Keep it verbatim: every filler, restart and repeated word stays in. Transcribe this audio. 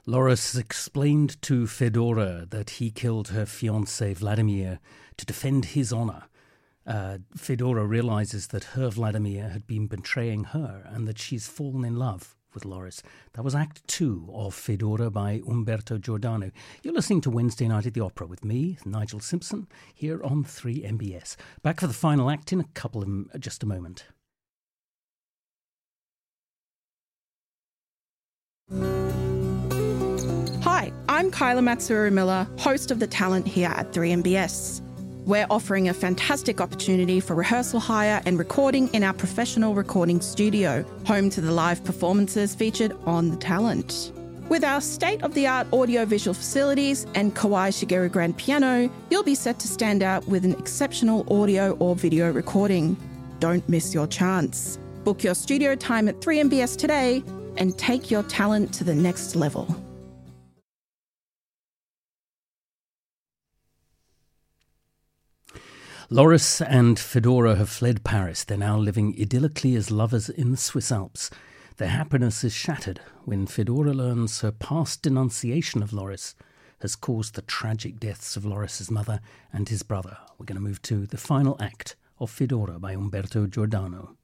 Loris explained to Fedora that he killed her fiancé Vladimir to defend his honor. Uh, Fedora realizes that her Vladimir had been betraying her and that she's fallen in love with Loris. That was Act Two of Fedora by Umberto Giordano. You're listening to Wednesday Night at the Opera with me, Nigel Simpson, here on three M B S. Back for the final act in a couple of just a moment. Hi, I'm Kyla Matsuru-Miller, host of The Talent here at three M B S. We're offering a fantastic opportunity for rehearsal hire and recording in our professional recording studio, home to the live performances featured on The Talent. With our state-of-the-art audio-visual facilities and Kawai Shigeru grand piano, you'll be set to stand out with an exceptional audio or video recording. Don't miss your chance. Book your studio time at three M B S today and take your talent to the next level. Loris and Fedora have fled Paris. They're now living idyllically as lovers in the Swiss Alps. Their happiness is shattered when Fedora learns her past denunciation of Loris has caused the tragic deaths of Loris's mother and his brother. We're going to move to the final act of Fedora by Umberto Giordano.